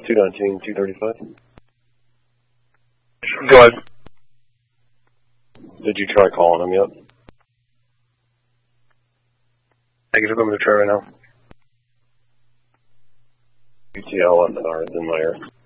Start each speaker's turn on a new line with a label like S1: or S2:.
S1: 219, 235.
S2: Go ahead.
S1: Did you try calling him yet?
S2: Negative, I'm going to try right now.
S1: UTL FNR is in my ear.